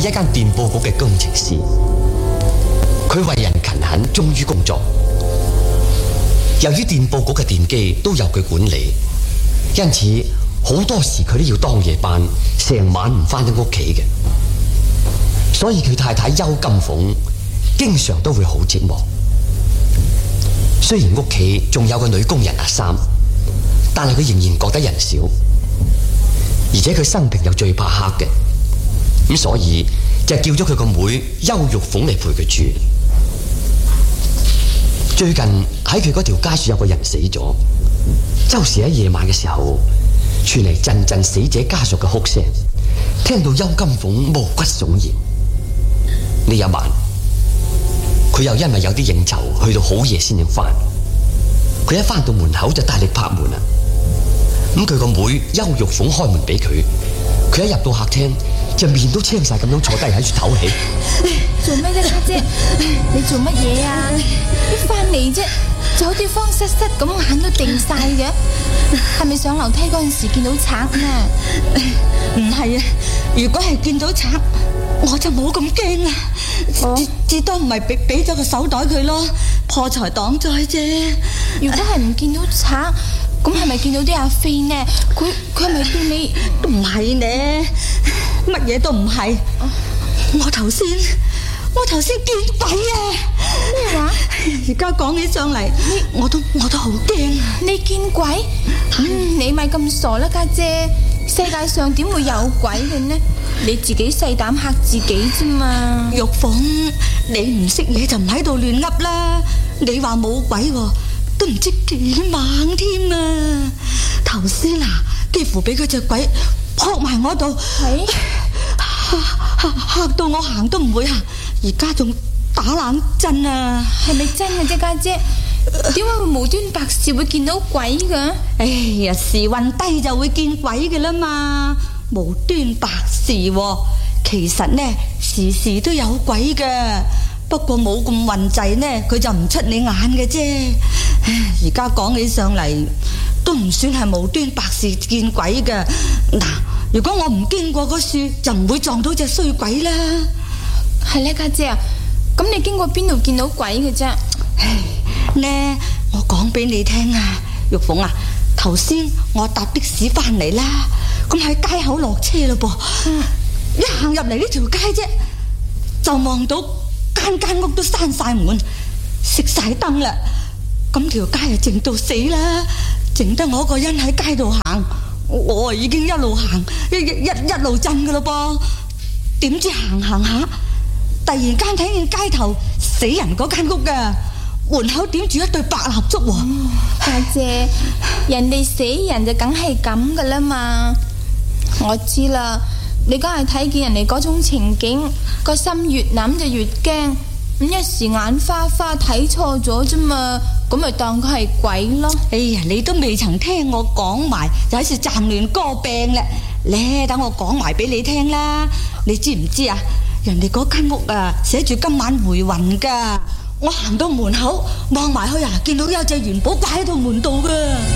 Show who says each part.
Speaker 1: 一間電報局嘅工程師，佢為人勤懇，忠於工作。由於電報局嘅電機都由佢管理，因此好多時佢都要當夜班，成晚唔返到屋企嘅。所以佢太太邱金鳳經常都會好寂寞。雖然屋企仲有個女工人阿三，但係佢仍然覺得人少，而且佢生平又最怕黑嘅，咁所以就叫咗佢個妹邱玉鳳嚟陪佢住。最近喺佢嗰條街樹有個人死咗，周時喺夜晚嘅時候傳嚟陣陣死者家屬嘅哭聲，聽到邱金鳳毛骨悚然。呢一晚佢又因為有啲應酬，去到好夜先至返。佢一返到門口就大力拍門啦。咁佢個妹邱玉鳳開門俾佢，佢一入到客廳就面都青晒咁樣坐低喺度唞氣。
Speaker 2: 做咩啫，家姐？你做乜嘢啊？一返嚟啫，就好似慌失失咁，眼都定晒嘅。係咪上樓梯嗰陣時見到賊啊？
Speaker 3: 唔係啊，如果係見到賊，我就冇咁驚啦。至多唔係俾咗個手袋佢咯，破財擋災啫。
Speaker 2: 如果係唔見到賊，咁係咪見到啲阿飛呢？佢係咪對你？
Speaker 3: 都唔係呢，乜嘢都唔係。我頭先見鬼啊！
Speaker 2: 咩話？
Speaker 3: 而家講起上嚟，我都好驚啊！
Speaker 2: 你見鬼？你咪咁傻啦，家姐！世界上點會有鬼嘅呢？你自己細膽嚇自己啫嘛！
Speaker 3: 玉鳳，你唔識嘢就唔喺度亂噏啦！你話冇鬼喎，都唔知幾猛添啊！頭先啊，幾乎俾佢隻鬼撲埋我度，嚇到我行都唔會行，而家仲打冷震啊！
Speaker 2: 係咪真嘅啫，家姐？點解會無端白事會見到鬼㗎？
Speaker 3: 哎呀，時運低就會見鬼嘅啦嘛，無端白事喎。其實呢，時時都有鬼嘅，不過冇咁運滯呢，佢就唔出你眼嘅啫。而家講起上嚟，都唔算係無端白事見鬼嘅。嗱，如果我唔經過嗰樹，就唔會撞到隻衰鬼啦。
Speaker 2: 係咧，家姐啊，咁你經過邊度見到鬼嘅啫？
Speaker 3: 呢，我講俾你聽啊，玉鳳啊，頭先我搭的士翻嚟啦，咁喺街口落車咯噃，一行入嚟呢條街啫，就望到間屋都閂晒門，熄晒燈啦，咁條街就靜到死啦，靜得我個人喺街度行，我已經一路行一路震噶咯噃，點知行下，突然間睇見街頭死人嗰間屋噶。門口點住一對白蠟燭喎，
Speaker 2: 家姐，人哋死人就梗係咁噶啦嘛。我知啦，你梗係睇見人哋嗰種情景，個心越諗就越驚，咁一時眼花花睇錯咗啫嘛，咁咪當佢係鬼咯。
Speaker 3: 哎呀，你都未曾聽我講埋，就喺度站亂歌病啦。咧，等我講埋俾你聽啦。你知唔知啊？人哋嗰間屋啊，寫住今晚回魂噶。我行到門口望埋去啊，見到有隻元寶掛喺度門度噶。